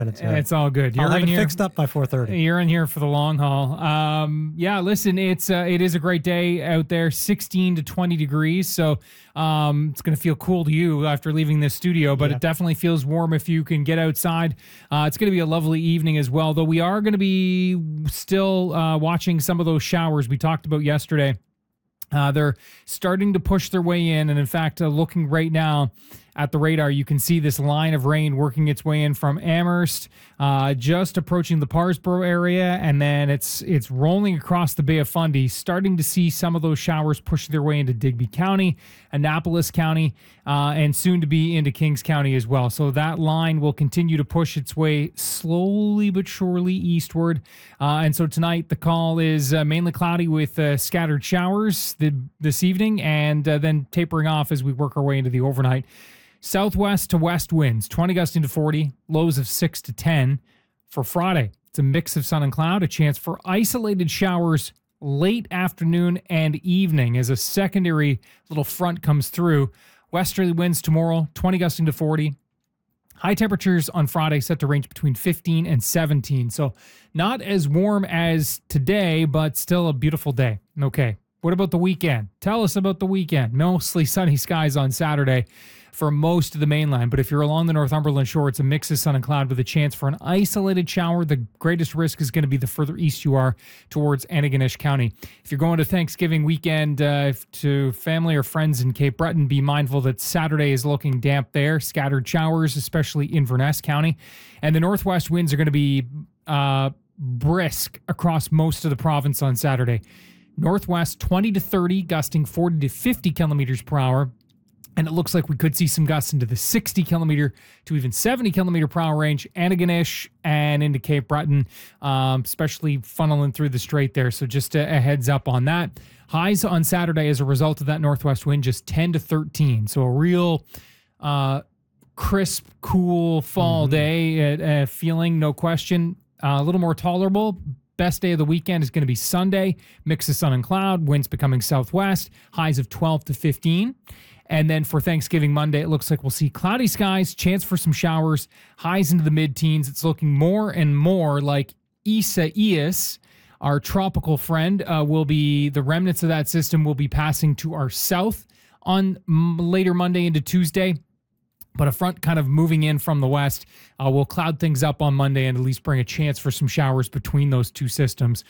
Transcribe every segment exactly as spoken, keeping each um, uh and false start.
It's, uh, it's all good. You're I'll have in it here, fixed up by four thirty. You're in here for the long haul. Um, yeah, listen, it's uh, it is a great day out there, sixteen to twenty degrees. So um, it's going to feel cool to you after leaving this studio, but Yeah. it definitely feels warm if you can get outside. Uh, it's going to be a lovely evening as well, though we are going to be still uh, watching some of those showers we talked about yesterday. Uh, they're starting to push their way in. And in fact, uh, looking right now at the radar, you can see this line of rain working its way in from Amherst, uh, just approaching the Parsboro area. And then it's it's rolling across the Bay of Fundy, starting to see some of those showers push their way into Digby County, Annapolis County, uh, and soon to be into Kings County as well. So that line will continue to push its way slowly but surely eastward. Uh, and so tonight the call is uh, mainly cloudy with uh, scattered showers the, this evening, and uh, then tapering off as we work our way into the overnight. Southwest to west winds, twenty gusting to forty, lows of six to ten. For Friday, it's a mix of sun and cloud, a chance for isolated showers late afternoon and evening as a secondary little front comes through. Westerly winds tomorrow, twenty gusting to forty. High temperatures on Friday set to range between fifteen and seventeen. So not as warm as today, but still a beautiful day. Okay, what about the weekend? Tell us about the weekend. Mostly sunny skies on Saturday for most of the mainland. But if you're along the Northumberland shore, it's a mix of sun and cloud with a chance for an isolated shower. The greatest risk is going to be the further east you are towards Antigonish County. If you're going to Thanksgiving weekend uh, to family or friends in Cape Breton, be mindful that Saturday is looking damp there. Scattered showers, especially in Inverness County. And the northwest winds are going to be uh, brisk across most of the province on Saturday. Northwest twenty to thirty, gusting forty to fifty kilometers per hour. And it looks like we could see some gusts into the sixty kilometer to even seventy kilometer per hour range, Antigonish and into Cape Breton, um, especially funneling through the strait there. So just a, a heads up on that. Highs on Saturday as a result of that northwest wind, just ten to thirteen. So a real uh, crisp, cool fall mm-hmm. day uh, feeling, no question. Uh, a little more tolerable. Best day of the weekend is going to be Sunday. Mix of sun and cloud, winds becoming southwest, highs of twelve to fifteen. And then for Thanksgiving Monday, it looks like we'll see cloudy skies, chance for some showers, highs into the mid-teens. It's looking more and more like Isaias, our tropical friend, uh, will be, the remnants of that system will be passing to our south on m- later Monday into Tuesday. But a front kind of moving in from the west uh, will cloud things up on Monday and at least bring a chance for some showers between those two systems.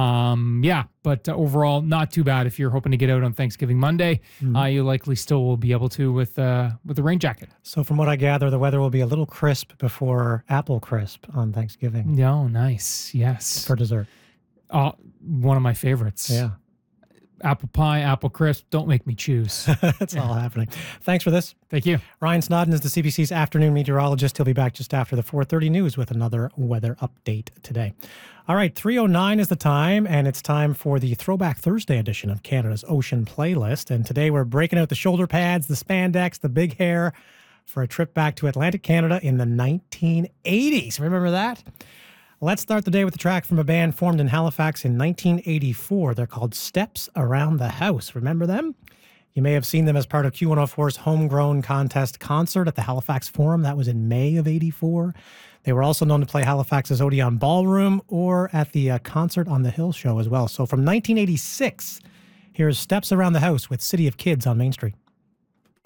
Um, yeah, but uh, overall, not too bad. If you're hoping to get out on Thanksgiving Monday, mm-hmm. uh, you likely still will be able to with uh, with the rain jacket. So from what I gather, the weather will be a little crisp before apple crisp on Thanksgiving. Oh, nice. Yes. For dessert. Uh, one of my favorites. Yeah. Apple pie, apple crisp, don't make me choose. That's all happening. Thanks for this. Thank you. Ryan Snodden is the C B C's afternoon meteorologist. He'll be back just after the four thirty news with another weather update today. All right, three oh nine is the time, and it's time for the Throwback Thursday edition of Canada's Ocean Playlist. And today we're breaking out the shoulder pads, the spandex, the big hair for a trip back to Atlantic Canada in the nineteen eighties. Remember that? Let's start the day with a track from a band formed in Halifax in nineteen eighty-four. They're called Steps Around the House. Remember them? You may have seen them as part of Q one oh four's Homegrown Contest concert at the Halifax Forum. That was in May of eighty-four. They were also known to play Halifax's Odeon Ballroom or at the uh, Concert on the Hill show as well. So from nineteen eighty-six, here's Steps Around the House with City of Kids on Main Street.